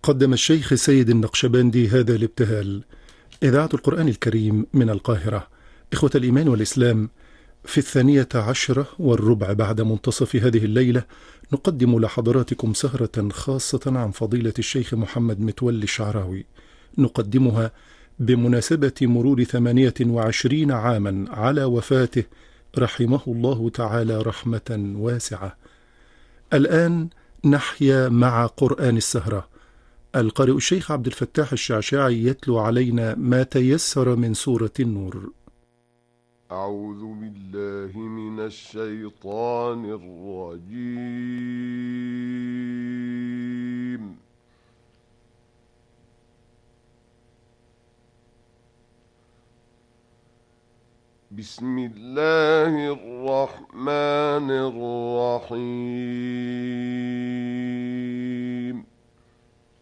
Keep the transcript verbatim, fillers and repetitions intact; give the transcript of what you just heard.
قدم الشيخ سيد النقشبندي هذا الابتهال. إذاعة القرآن الكريم من القاهرة. إخوة الإيمان والإسلام، في الثانية عشرة والربع بعد منتصف هذه الليلة نقدم لحضراتكم سهرة خاصة عن فضيلة الشيخ محمد متولي الشعراوي، نقدمها بمناسبة مرور ثمانية وعشرين عاما على وفاته رحمه الله تعالى رحمة واسعة. الآن نحيا مع قرآن السهرة. القارئ الشيخ عبد الفتاح الشعشاعي يتلو علينا ما تيسر من سورة النور. أعوذ بالله من الشيطان الرجيم. بسم الله الرحمن الرحيم.